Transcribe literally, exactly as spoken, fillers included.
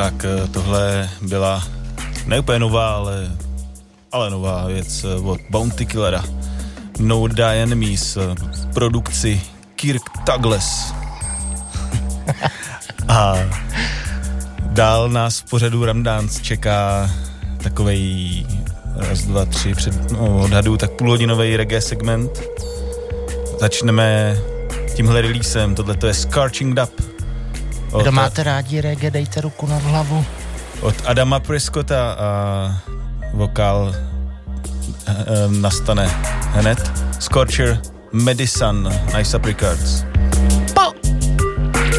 Tak tohle byla neúplně nová, ale, ale nová věc od Bounty Killera. No Die Enemies, produkci Kirk Douglas. A dál nás v pořadu Rum Dance čeká takovej raz, dva, tři před no, odhadu, tak půlhodinový reggae segment. Začneme tímhle releasem, tohleto je Scorching Dub. Kdo máte rádi reggae, dejte ruku na hlavu. Od Adama Prescotta a vokál e, e, nastane hned. Scorcher, Medicine, Nice Up Records.